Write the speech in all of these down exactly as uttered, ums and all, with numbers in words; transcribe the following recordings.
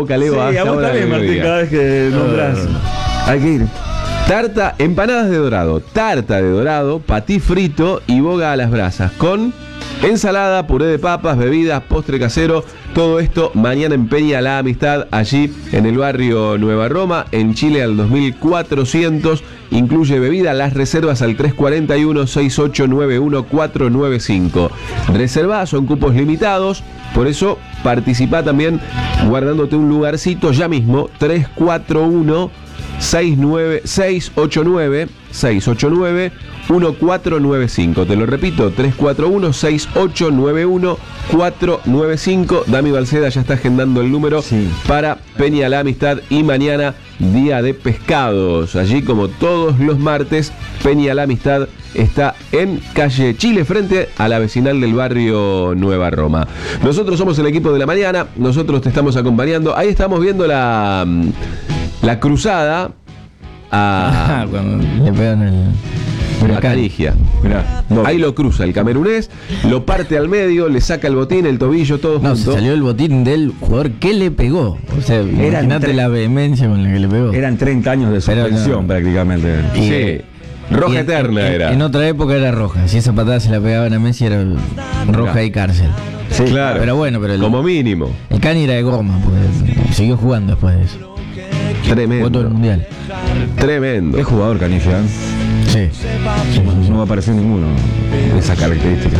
boca, Leo. Sí, a vos también, Martín, cada vez que nombras. Uh, hay que ir. Tarta, empanadas de dorado, tarta de dorado, patí frito y boga a las brasas con ensalada, puré de papas, bebidas, postre casero. Todo esto mañana en Peña La Amistad, allí en el barrio Nueva Roma, en Chile al dos mil cuatrocientos. Incluye bebida, las reservas al tres cuatro uno, seis ocho nueve uno, cuatro nueve cinco. Reserva, son cupos limitados, por eso participa también guardándote un lugarcito ya mismo. Tres cuatro uno, seis ocho nueve, seis ocho nueve, uno cuatro nueve cinco. Te lo repito, tres cuatro uno, seis ocho nueve uno, cuatro nueve cinco. Dami Balceda ya está agendando el número, sí, para Peña La Amistad y mañana día de pescados. Allí, como todos los martes, Peña La Amistad está en calle Chile, frente a la vecinal del barrio Nueva Roma. Nosotros somos el equipo de la mañana, nosotros te estamos acompañando. Ahí estamos viendo la, la cruzada a... Ah, cuando le pegan el... A Canigia. Mirá, no. Ahí lo cruza el camerunés, lo parte al medio, le saca el botín, el tobillo, todo no, junto. Se salió el botín del jugador que le pegó. O sea, imagínate la vehemencia con la que le pegó. Eran treinta años de suspensión, no, prácticamente. Y, sí. Roja y eterna en, era. En otra época era roja. Si esa patada se la pegaban a Messi era roja Mirá. Y cárcel. Sí, claro. Pero bueno, pero el, como mínimo. El Cani era de goma, pues siguió jugando después de eso. Tremendo. Jugó todo el mundial. Tremendo. ¿Qué jugador Canigia? Sí. No, no va a aparecer ninguno de esas características.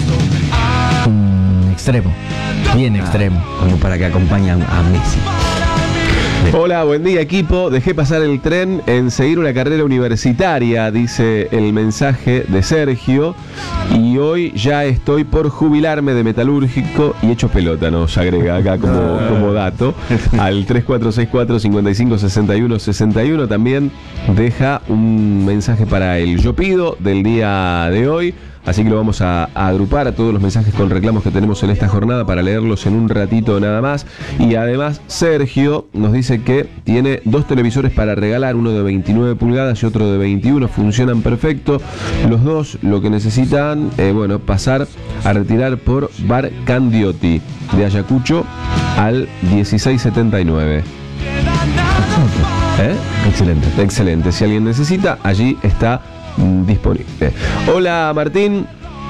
Un extremo. Bien ah, extremo. Como para que acompañen a Messi. Hola, buen día equipo. Dejé pasar el tren en seguir una carrera universitaria, dice el mensaje de Sergio. Y hoy ya estoy por jubilarme de metalúrgico y hecho pelota, nos agrega acá como, como dato. Al tres cuatro seis cuatro, cinco cinco seis uno seis uno también deja un mensaje para el Yo Pido del día de hoy. Así que lo vamos a, a agrupar a todos los mensajes con reclamos que tenemos en esta jornada para leerlos en un ratito nada más. Y además Sergio nos dice que tiene dos televisores para regalar, uno de veintinueve pulgadas y otro de veintiuno, funcionan perfecto. Los dos lo que necesitan, eh, bueno, pasar a retirar por Bar Candioti de Ayacucho al dieciséis setenta y nueve. ¿Eh? Excelente, excelente. Si alguien necesita, allí está disponible. Hola Martín,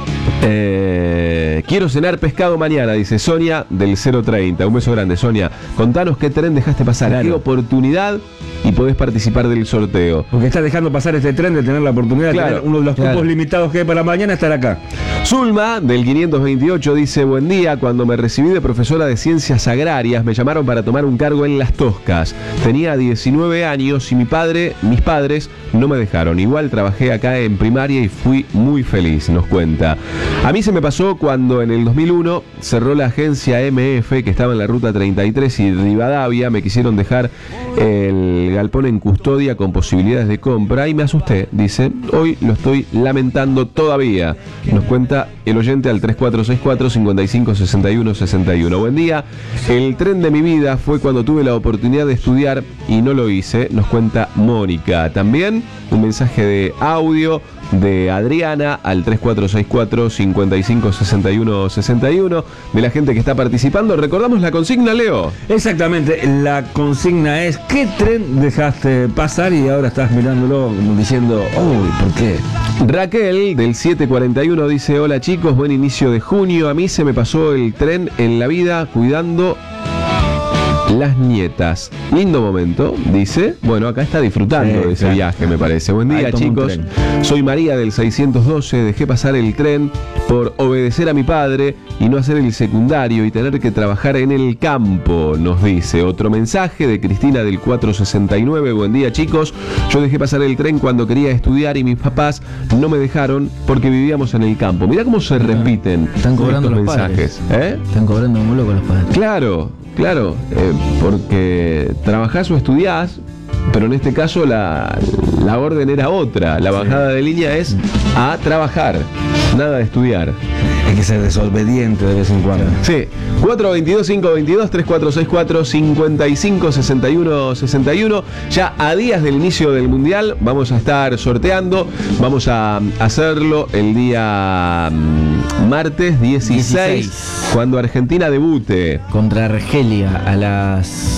eh, quiero cenar pescado mañana, dice Sonia del cero treinta. Un beso grande, Sonia. Contanos qué tren dejaste pasar, claro, qué oportunidad, y podés participar del sorteo. Porque estás dejando pasar este tren de tener la oportunidad, claro, de tener uno de los cupos, claro, limitados que hay para mañana, estar acá. Zulma del quinientos veintiocho dice: buen día, cuando me recibí de profesora de ciencias agrarias me llamaron para tomar un cargo en Las Toscas. Tenía diecinueve años y mi padre, mis padres no me dejaron. Igual trabajé acá en primaria y fui muy feliz, nos cuenta. A mí se me pasó cuando en el dos mil uno cerró la agencia M F, que estaba en la ruta treinta y tres y Rivadavia. Me quisieron dejar el galpón en custodia con posibilidades de compra y me asusté, dice. Hoy lo estoy lamentando todavía, nos cuenta el oyente al tres cuatro seis cuatro, cinco cinco seis uno seis uno. Buen día, el tren de mi vida fue cuando tuve la oportunidad de estudiar y no lo hice, nos cuenta Mónica. También un mensaje de audio de Adriana al tres cuatro seis cuatro, cinco cinco seis uno seis uno, de la gente que está participando. Recordamos la consigna, Leo. Exactamente, la consigna es: ¿qué tren dejaste pasar y ahora estás mirándolo como diciendo, uy, ¿por qué? Raquel del siete cuarenta y uno dice: hola chicos, buen inicio de junio. A mí se me pasó el tren en la vida cuidando las nietas. Lindo momento, dice. Bueno, acá está disfrutando sí, de ese claro. viaje, me parece. Buen día, chicos. Soy María del seiscientos doce. Dejé pasar el tren por obedecer a mi padre y no hacer el secundario y tener que trabajar en el campo, nos dice. Otro mensaje de Cristina del cuatrocientos sesenta y nueve. Buen día, chicos. Yo dejé pasar el tren cuando quería estudiar y mis papás no me dejaron porque vivíamos en el campo. Mirá cómo se repiten Están cobrando estos los mensajes. ¿Eh? Están cobrando muy locos los padres. Claro. Claro, eh, porque trabajás o estudiás, pero en este caso la, la orden era otra. La bajada sí. de línea es a trabajar, nada de estudiar. Hay que ser desobediente de vez en cuando. Sí. cuatro veintidós, cinco veintidós, tres cuatro seis cuatro, cinco cinco seis uno seis uno. Ya a días del inicio del Mundial vamos a estar sorteando. Vamos a hacerlo el día martes dieciséis, dieciséis, cuando Argentina debute contra Argelia a las